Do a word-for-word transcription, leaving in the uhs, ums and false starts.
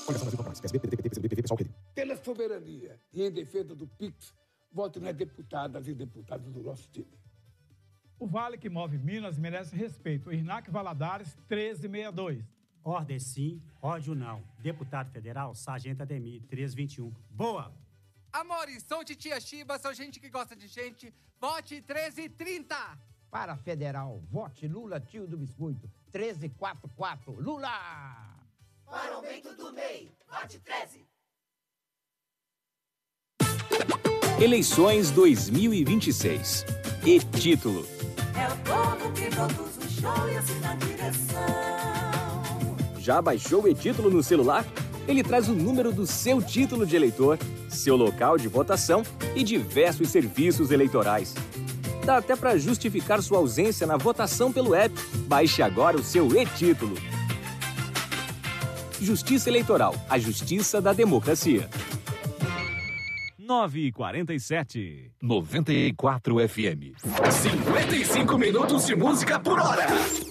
Pela soberania e em defesa do Pix, vote nas deputadas e deputados do nosso time. O vale que move Minas merece respeito. O Irnac Valadares, treze sessenta e dois. Ordem sim, ódio não. Deputado federal, Sargento Ademir, trezentos e vinte e um. Boa! Amores, sou titia Chiba, sou gente que gosta de gente. Vote treze e trinta. Para federal, vote Lula, tio do biscoito, treze e quarenta e quatro. Lula! Para aumento do M E I, vote treze. Eleições dois mil e vinte e seis. E título. É o povo que produz o show e assina a direção. Já baixou o e-título no celular? Ele traz o número do seu título de eleitor, seu local de votação e diversos serviços eleitorais. Dá até para justificar sua ausência na votação pelo app. Baixe agora o seu e-título. Justiça Eleitoral, a justiça da democracia. nove e quarenta e sete. noventa e quatro F M. cinquenta e cinco minutos de música por hora.